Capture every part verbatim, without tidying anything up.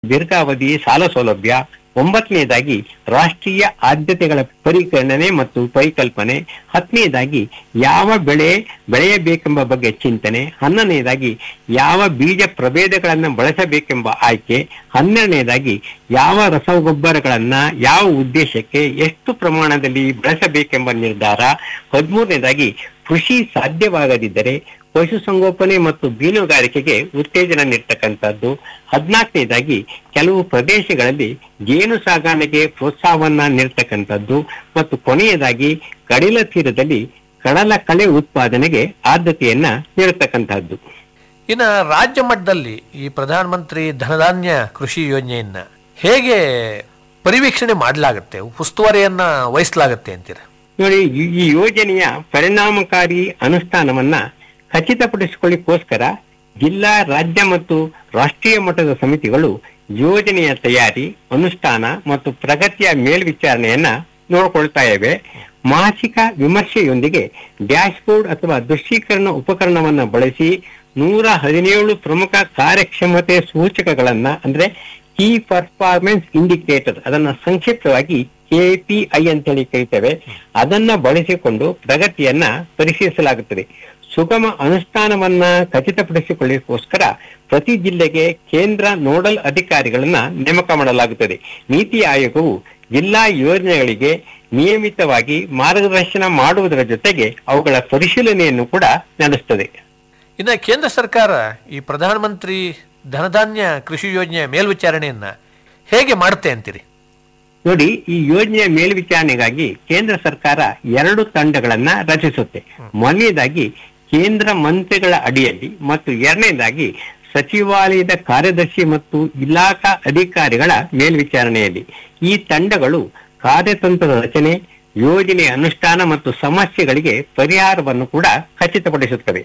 ದೀರ್ಘಾವಧಿ ಸಾಲ ಸೌಲಭ್ಯ, ಒಂಬತ್ತನೇದಾಗಿ ರಾಷ್ಟ್ರೀಯ ಆದ್ಯತೆಗಳ ಪರಿಗಣನೆ ಮತ್ತು ಪರಿಕಲ್ಪನೆ, ಹತ್ತನೇದಾಗಿ ಯಾವ ಬೆಳೆ ಬೆಳೆಯಬೇಕೆಂಬ ಬಗ್ಗೆ ಚಿಂತನೆ, ಹನ್ನೊಂದನೇದಾಗಿ ಯಾವ ಬೀಜ ಪ್ರಭೇದಗಳನ್ನ ಬಳಸಬೇಕೆಂಬ ಆಯ್ಕೆ, ಹನ್ನೆರಡನೇದಾಗಿ ಯಾವ ರಸಗೊಬ್ಬರಗಳನ್ನ ಯಾವ ಉದ್ದೇಶಕ್ಕೆ ಎಷ್ಟು ಪ್ರಮಾಣದಲ್ಲಿ ಬಳಸಬೇಕೆಂಬ ನಿರ್ಧಾರ, ಹದಿಮೂರನೇದಾಗಿ ಕೃಷಿ ಸಾಧ್ಯವಾಗದಿದ್ದರೆ ಪಶುಸಂಗೋಪನೆ ಮತ್ತು ಮೀನುಗಾರಿಕೆಗೆ ಉತ್ತೇಜನ ನೀಡ್ತಕ್ಕಂಥದ್ದು, ಹದಿನಾಲ್ಕನೇದಾಗಿ ಕೆಲವು ಪ್ರದೇಶಗಳಲ್ಲಿ ಜೇನು ಸಾಗಾಣಿಕೆ ಪ್ರೋತ್ಸಾಹವನ್ನ ನೀಡ್ತಕ್ಕಂಥದ್ದು ಮತ್ತು ಕೊನೆಯದಾಗಿ ಕಡಲ ತೀರದಲ್ಲಿ ಕಡಲ ಕಳೆ ಉತ್ಪಾದನೆಗೆ ಆದ್ಯತೆಯನ್ನ ನೀಡತಕ್ಕಂಥದ್ದು. ಇನ್ನು ರಾಜ್ಯ ಮಟ್ಟದಲ್ಲಿ ಈ ಪ್ರಧಾನ ಮಂತ್ರಿ ಧನಧಾನ್ಯ ಕೃಷಿ ಯೋಜನೆಯನ್ನ ಹೇಗೆ ಪರಿವೀಕ್ಷಣೆ ಮಾಡಲಾಗುತ್ತೆ, ಉಸ್ತುವಾರಿಯನ್ನ ವಹಿಸಲಾಗುತ್ತೆ ಅಂತೀರ? ನೋಡಿ, ಈ ಯೋಜನೆಯ ಪರಿಣಾಮಕಾರಿ ಅನುಷ್ಠಾನವನ್ನ ಖಚಿತಪಡಿಸಿಕೊಳ್ಳಿಕ್ಕೋಸ್ಕರ ಜಿಲ್ಲಾ, ರಾಜ್ಯ ಮತ್ತು ರಾಷ್ಟ್ರೀಯ ಮಟ್ಟದ ಸಮಿತಿಗಳು ಯೋಜನೆಯ ತಯಾರಿ, ಅನುಷ್ಠಾನ ಮತ್ತು ಪ್ರಗತಿಯ ಮೇಲ್ವಿಚಾರಣೆಯನ್ನ ನೋಡಿಕೊಳ್ತಾ ಇವೆ. ಮಾಸಿಕ ವಿಮರ್ಶೆಯೊಂದಿಗೆ ಡ್ಯಾಶ್ ಬೋರ್ಡ್ ಅಥವಾ ದೃಶ್ಯೀಕರಣ ಉಪಕರಣವನ್ನ ಬಳಸಿ ನೂರ ಹದಿನೇಳು ಪ್ರಮುಖ ಕಾರ್ಯಕ್ಷಮತೆ ಸೂಚಕಗಳನ್ನ ಅಂದ್ರೆ ಕೀ ಪರ್ಫಾರ್ಮೆನ್ಸ್ ಇಂಡಿಕೇಟರ್, ಅದನ್ನ ಸಂಕ್ಷಿಪ್ತವಾಗಿ ಕೆ ಪಿ ಐ ಅಂತ ಹೇಳಿ ಕರೀತೇವೆ, ಅದನ್ನ ಬಳಸಿಕೊಂಡು ಪ್ರಗತಿಯನ್ನ ಪರಿಶೀಲಿಸಲಾಗುತ್ತದೆ. ಸುಗಮ ಅನುಷ್ಠಾನವನ್ನ ಖಚಿತಪಡಿಸಿಕೊಳ್ಳಿಕ್ಕೋಸ್ಕರ ಪ್ರತಿ ಜಿಲ್ಲೆಗೆ ಕೇಂದ್ರ ನೋಡಲ್ ಅಧಿಕಾರಿಗಳನ್ನ ನೇಮಕ ಮಾಡಲಾಗುತ್ತದೆ. ನೀತಿ ಆಯೋಗವು ಜಿಲ್ಲಾ ಯೋಜನೆಗಳಿಗೆ ನಿಯಮಿತವಾಗಿ ಮಾರ್ಗದರ್ಶನ ಮಾಡುವುದರ ಜೊತೆಗೆ ಅವುಗಳ ಪರಿಶೀಲನೆಯನ್ನು ಕೂಡ ನಡೆಸುತ್ತದೆ. ಇನ್ನು ಕೇಂದ್ರ ಸರ್ಕಾರ ಈ ಪ್ರಧಾನ ಮಂತ್ರಿ ಧನಧಾನ್ಯ ಕೃಷಿ ಯೋಜನೆಯ ಮೇಲ್ವಿಚಾರಣೆಯನ್ನ ಹೇಗೆ ಮಾಡುತ್ತೆ ಅಂತೀರಿ? ನೋಡಿ, ಈ ಯೋಜನೆಯ ಮೇಲ್ವಿಚಾರಣೆಗಾಗಿ ಕೇಂದ್ರ ಸರ್ಕಾರ ಎರಡು ತಂಡಗಳನ್ನ ರಚಿಸುತ್ತೆ. ಮೊದಲನೇದಾಗಿ ಕೇಂದ್ರ ಮಂತ್ರಿಗಳ ಅಡಿಯಲ್ಲಿ ಮತ್ತು ಎರಡನೇದಾಗಿ ಸಚಿವಾಲಯದ ಕಾರ್ಯದರ್ಶಿ ಮತ್ತು ಇಲಾಖಾ ಅಧಿಕಾರಿಗಳ ಮೇಲ್ವಿಚಾರಣೆಯಲ್ಲಿ. ಈ ತಂಡಗಳು ಕಾರ್ಯತಂತ್ರದ ರಚನೆ, ಯೋಜನೆಯ ಅನುಷ್ಠಾನ ಮತ್ತು ಸಮಸ್ಯೆಗಳಿಗೆ ಪರಿಹಾರವನ್ನು ಕೂಡ ಖಚಿತಪಡಿಸುತ್ತವೆ.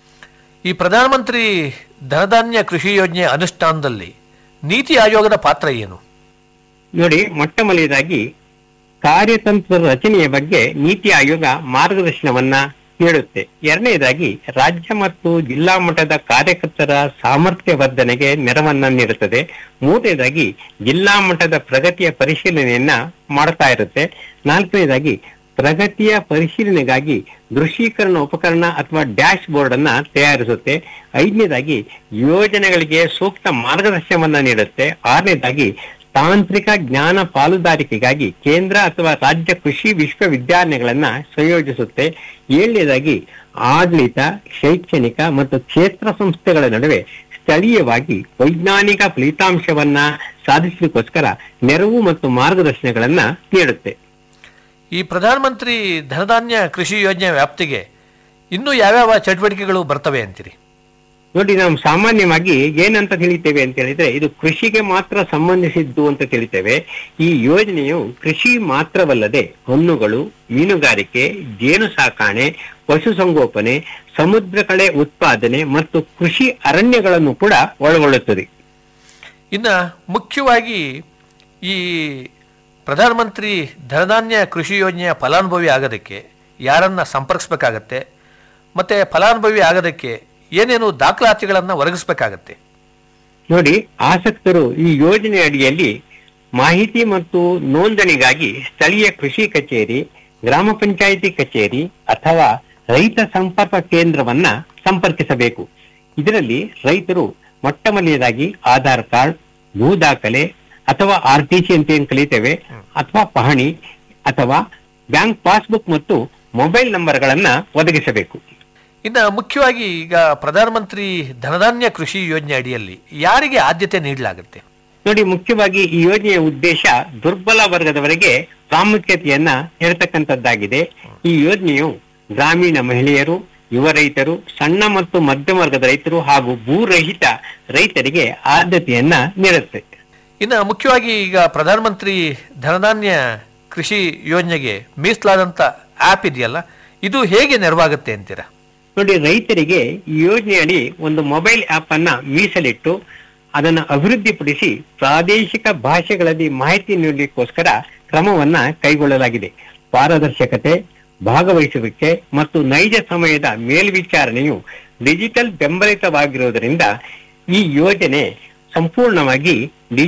ಈ ಪ್ರಧಾನಮಂತ್ರಿ ಧನಧಾನ್ಯ ಕೃಷಿ ಯೋಜನೆಯ ಅನುಷ್ಠಾನದಲ್ಲಿ ನೀತಿ ಆಯೋಗದ ಪಾತ್ರ ಏನು? ನೋಡಿ, ಮೊಟ್ಟ ಮೊದಲನೇದಾಗಿ ಕಾರ್ಯತಂತ್ರದ ರಚನೆಯ ಬಗ್ಗೆ ನೀತಿ ಆಯೋಗ ಮಾರ್ಗದರ್ಶನವನ್ನ ನೀಡುತ್ತೆ. ಎರಡನೇದಾಗಿ ರಾಜ್ಯ ಮತ್ತು ಜಿಲ್ಲಾ ಮಟ್ಟದ ಕಾರ್ಯಕರ್ತರ ಸಾಮರ್ಥ್ಯ ವರ್ಧನೆಗೆ ನೆರವನ್ನ ನೀಡುತ್ತದೆ. ಮೂರನೇದಾಗಿ ಜಿಲ್ಲಾ ಮಟ್ಟದ ಪ್ರಗತಿಯ ಪರಿಶೀಲನೆಯನ್ನ ಮಾಡ್ತಾ ಇರುತ್ತೆ. ನಾಲ್ಕನೇದಾಗಿ ಪ್ರಗತಿಯ ಪರಿಶೀಲನೆಗಾಗಿ ದೃಶ್ಯೀಕರಣ ಉಪಕರಣ ಅಥವಾ ಡ್ಯಾಶ್ ಬೋರ್ಡ್ ಅನ್ನ ತಯಾರಿಸುತ್ತೆ. ಐದನೇದಾಗಿ ಯೋಜನೆಗಳಿಗೆ ಸೂಕ್ತ ಮಾರ್ಗದರ್ಶನವನ್ನ ನೀಡುತ್ತೆ. ಆರನೇದಾಗಿ ತಾಂತ್ರಿಕ ಜ್ಞಾನ ಪಾಲುದಾರಿಕೆಗಾಗಿ ಕೇಂದ್ರ ಅಥವಾ ರಾಜ್ಯ ಕೃಷಿ ವಿಶ್ವವಿದ್ಯಾಲಯಗಳನ್ನ ಸಂಯೋಜಿಸುತ್ತೆ. ಏಳನೇದಾಗಿ ಆಡಳಿತ, ಶೈಕ್ಷಣಿಕ ಮತ್ತು ಕ್ಷೇತ್ರ ಸಂಸ್ಥೆಗಳ ನಡುವೆ ಸ್ಥಳೀಯವಾಗಿ ವೈಜ್ಞಾನಿಕ ಫಲಿತಾಂಶವನ್ನ ಸಾಧಿಸಲಿಕ್ಕೋಸ್ಕರ ನೆರವು ಮತ್ತು ಮಾರ್ಗದರ್ಶನಗಳನ್ನ ನೀಡುತ್ತೆ. ಈ ಪ್ರಧಾನಮಂತ್ರಿ ಧನಧಾನ್ಯ ಕೃಷಿ ಯೋಜನೆ ವ್ಯಾಪ್ತಿಗೆ ಇನ್ನೂ ಯಾವ್ಯಾವ ಚಟುವಟಿಕೆಗಳು ಬರ್ತವೆ ಅಂತೀರಿ? ನೋಡಿ, ನಾವು ಸಾಮಾನ್ಯವಾಗಿ ಏನಂತ ತಿಳಿತೇವೆ ಅಂತ ಹೇಳಿದ್ರೆ ಇದು ಕೃಷಿಗೆ ಮಾತ್ರ ಸಂಬಂಧಿಸಿದ್ದು ಅಂತ ತಿಳಿತೇವೆ. ಈ ಯೋಜನೆಯು ಕೃಷಿ ಮಾತ್ರವಲ್ಲದೆ ಹಣ್ಣುಗಳು, ಮೀನುಗಾರಿಕೆ, ಜೇನು ಸಾಕಾಣೆ, ಪಶುಸಂಗೋಪನೆ, ಸಮುದ್ರ ಕಳೆ ಉತ್ಪಾದನೆ ಮತ್ತು ಕೃಷಿ ಅರಣ್ಯಗಳನ್ನು ಕೂಡ ಒಳಗೊಳ್ಳುತ್ತದೆ. ಇನ್ನು ಮುಖ್ಯವಾಗಿ ಈ ಪ್ರಧಾನಮಂತ್ರಿ ಧನಧಾನ್ಯ ಕೃಷಿ ಯೋಜನೆಯ ಫಲಾನುಭವಿ ಆಗೋದಕ್ಕೆ ಯಾರನ್ನ ಸಂಪರ್ಕಿಸಬೇಕಾಗತ್ತೆ, ಮತ್ತೆ ಫಲಾನುಭವಿ ಆಗೋದಕ್ಕೆ ಏನೇನು ದಾಖಲಾತಿಗಳನ್ನ ಒದಗಿಸಬೇಕಾಗತ್ತೆ? ನೋಡಿ, ಆಸಕ್ತರು ಈ ಯೋಜನೆ ಅಡಿಯಲ್ಲಿ ಮಾಹಿತಿ ಮತ್ತು ನೋಂದಣಿಗಾಗಿ ಸ್ಥಳೀಯ ಕೃಷಿ ಕಚೇರಿ, ಗ್ರಾಮ ಪಂಚಾಯಿತಿ ಕಚೇರಿ ಅಥವಾ ರೈತ ಸಂಪರ್ಕ ಕೇಂದ್ರವನ್ನ ಸಂಪರ್ಕಿಸಬೇಕು. ಇದರಲ್ಲಿ ರೈತರು ಮೊಟ್ಟ ಮೊದಲನೇದಾಗಿ ಆಧಾರ್ ಕಾರ್ಡ್, ಭೂ ದಾಖಲೆ ಅಥವಾ ಆರ್ ಟಿ ಸಿ ಅಂತ ಏನ್ ಕಲಿತೇವೆ ಅಥವಾ ಪಹಣಿ ಅಥವಾ ಬ್ಯಾಂಕ್ ಪಾಸ್ಬುಕ್ ಮತ್ತು ಮೊಬೈಲ್ ನಂಬರ್ಗಳನ್ನ ಒದಗಿಸಬೇಕು. ಇನ್ನು ಮುಖ್ಯವಾಗಿ ಈಗ ಪ್ರಧಾನಮಂತ್ರಿ ಧನಧಾನ್ಯ ಕೃಷಿ ಯೋಜನೆ ಅಡಿಯಲ್ಲಿ ಯಾರಿಗೆ ಆದ್ಯತೆ ನೀಡಲಾಗುತ್ತೆ? ನೋಡಿ, ಮುಖ್ಯವಾಗಿ ಈ ಯೋಜನೆಯ ಉದ್ದೇಶ ದುರ್ಬಲ ವರ್ಗದವರಿಗೆ ಪ್ರಾಮುಖ್ಯತೆಯನ್ನ ನೀಡತಕ್ಕಂಥದ್ದಾಗಿದೆ. ಈ ಯೋಜನೆಯು ಗ್ರಾಮೀಣ ಮಹಿಳೆಯರು, ಯುವ ರೈತರು, ಸಣ್ಣ ಮತ್ತು ಮಧ್ಯಮ ವರ್ಗದ ರೈತರು ಹಾಗೂ ಭೂರಹಿತ ರೈತರಿಗೆ ಆದ್ಯತೆಯನ್ನ ನೀಡುತ್ತೆ. ಇನ್ನು ಮುಖ್ಯವಾಗಿ ಈಗ ಪ್ರಧಾನಮಂತ್ರಿ ಧನಧಾನ್ಯ ಕೃಷಿ ಯೋಜನೆಗೆ ಮೀಸಲಾದಂತ ಆಪ್ ಇದೆಯಲ್ಲ, ಇದು ಹೇಗೆ ನೆರವಾಗುತ್ತೆ ಅಂತೀರಾ? ನೋಡಿ, ರೈತರಿಗೆ ಈ ಯೋಜನೆಯಡಿ ಒಂದು ಮೊಬೈಲ್ ಆಪ್ ಅನ್ನ ಮೀಸಲಿಟ್ಟು ಅದನ್ನು ಅಭಿವೃದ್ಧಿಪಡಿಸಿ ಪ್ರಾದೇಶಿಕ ಭಾಷೆಗಳಲ್ಲಿ ಮಾಹಿತಿ ನೀಡಲಿಕ್ಕೋಸ್ಕರ ಕ್ರಮವನ್ನ ಕೈಗೊಳ್ಳಲಾಗಿದೆ. ಪಾರದರ್ಶಕತೆ, ಭಾಗವಹಿಸುವಿಕೆ ಮತ್ತು ನೈಜ ಸಮಯದ ಮೇಲ್ವಿಚಾರಣೆಯು ಡಿಜಿಟಲ್ ಬೆಂಬಲಿತವಾಗಿರುವುದರಿಂದ ಈ ಯೋಜನೆ ಸಂಪೂರ್ಣವಾಗಿ